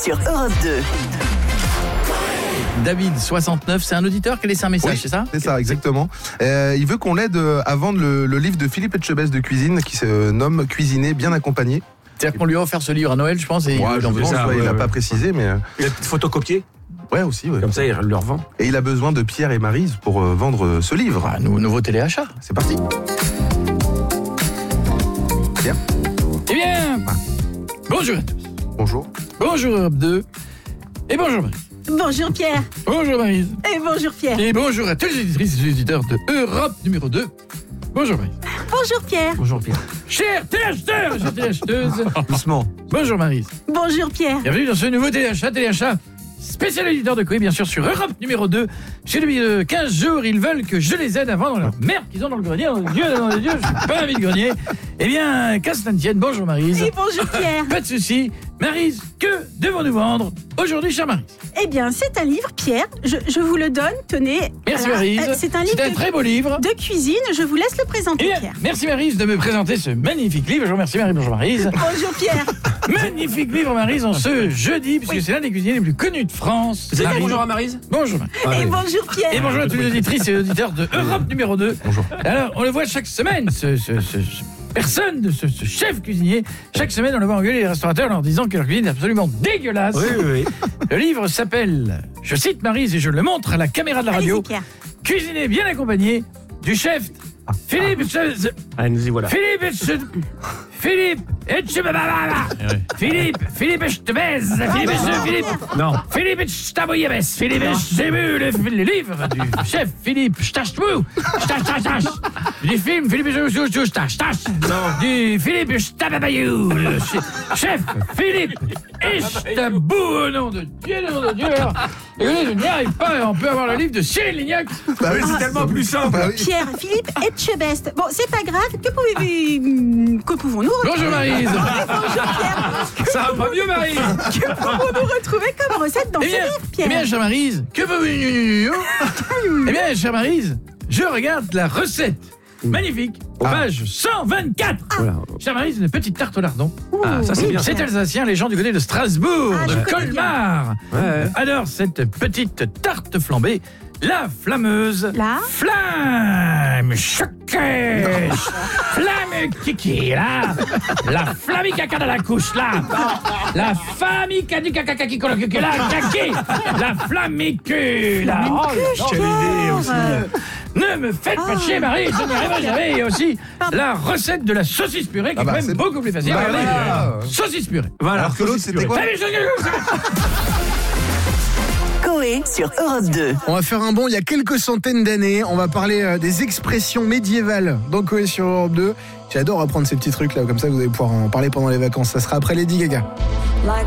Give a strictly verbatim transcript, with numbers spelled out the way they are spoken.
sur Europe deux. David, soixante-neuf, c'est un auditeur qui a laissé un message, Oui, c'est ça? C'est ça, exactement. Euh, il veut qu'on l'aide à vendre le, le livre de Philippe Etchebest de cuisine qui se nomme Cuisiner bien accompagné. C'est-à-dire qu'on lui a offert ce livre à Noël, je pense, et Ouais, il je en pense, veut. ça, ouais, ouais, il n'a ouais. pas précisé, mais euh, Il a photocopié, ouais aussi. Ouais. comme ça il le revend. Et il a besoin de Pierre et Maryse pour euh, vendre euh, ce livre. Ah, nou- nouveau téléachat. C'est parti. Pierre, Eh bien, bonjour à tous. bonjour. Bonjour Europe deux. Et bonjour Marie. Bonjour Pierre. Bonjour Maryse. Et bonjour Pierre. Et bonjour à tous les éditrices et les éditeurs de Europe numéro deux. Bonjour Maryse. Bonjour Pierre. Bonjour Pierre. Chers téléacheteurs, chères téléacheteuses. Doucement. Bonjour Maryse. Bonjour Pierre. Bienvenue dans ce nouveau téléachat, téléachat spécial éditeur de Coué, bien sûr, sur Europe numéro deux. Chez depuis euh, quinze jours, ils veulent que je les aide à vendre leur merde qu'ils ont dans le grenier. Oh, Dieu, oh, Dieu, je suis pas un vide-grenier. Eh bien, qu'à cela ne tienne, bonjour Maryse. Et bonjour Pierre. Pas de souci. Maryse, que devons-nous vendre aujourd'hui, chère Maryse? Eh bien, c'est un livre, Pierre. Je, je vous le donne. Tenez. Merci Voilà. Maryse. Euh, C'est un livre C'est un de, très beau livre. de cuisine. Je vous laisse le Eh présenter, bien, Pierre. merci Maryse de me présenter ce magnifique livre. Je vous remercie Marie, bonjour Maryse. Bonjour Pierre. Magnifique livre Maryse en ce jeudi, puisque c'est l'un des cuisiniers les plus connus de France. Vous avez dit Maryse. bonjour à Maryse? Bonjour Maryse. Et bonjour Pierre. Et bonjour à tous les auditrices et auditeurs de Europe numéro deux. Bonjour. Alors, on le voit chaque semaine, ce, ce, ce- ce personne, de ce, ce chef cuisinier. Chaque semaine, on le voit engueuler les restaurateurs en leur disant que leur cuisine est absolument dégueulasse. Oui, oui, oui. Le livre s'appelle, je cite Maryse et je le montre à la caméra de la radio, Allez-y, Pierre. Cuisiner bien accompagné du chef Philippe Etche- Allez, nous y voilà. Philippe Etche- Philippe Etche- Philippe Philippe Etchebest Philippe Etche- Philippe Non. Philippe Etchebest Philippe Etchebest le, le livre du chef Philippe Stachmou Stach du film Philippe Stach Stach du Philippe Stababayou le che- chef Philippe Echtabou au nom de Dieu au nom de Dieu. Alors, écoutez, je n'y arrive pas, on peut avoir le livre de Cyril Lignac. Bah oui, C'est tellement plus simple. Bah oui. Pierre, Philippe Etchebest. Bon, c'est pas grave. Que pouvez-vous, que pouvons-nous Bonjour Maryse. Bonjour Pierre. Ça va pas mieux, Maryse? Que pouvons-nous retrouver comme recette dans Eh ce bien, livre, eh Pierre? bien, chère Maryse, que veut Eh bien, chère Maryse, je regarde la recette. Magnifique, page cent vingt-quatre. Voilà. Chère Maryse, une petite tarte au lardon. Ah, ça c'est bien. C'est alsacien, les gens du côté de Strasbourg, Ah, je de connais Colmar. Ouais, ouais. Alors, cette petite tarte flambée, la flameuse La flamme choquée, flamme kiki, là, la flamicaca de la couche, là, la famica du caca qui colle que la kaki, la flamicu, là. Oh, Flamencuche, quelle idée aussi. Pierre. Ne me faites pas chier, Marie, je n'y arriverai jamais. Et aussi la recette de la saucisse purée qui Ah est bah, quand même c'est- beaucoup plus facile. Bah, Regardez, voilà. saucisse purée. Voilà. Alors que l'autre, c'était quoi? Allez, je- je- Coé sur Europe deux. On va faire un bond il y a quelques centaines d'années. On va parler euh, des expressions médiévales dans Coé sur Europe deux. J'adore apprendre ces petits trucs là, comme ça vous allez pouvoir en parler pendant les vacances. Ça sera après Lady Gaga.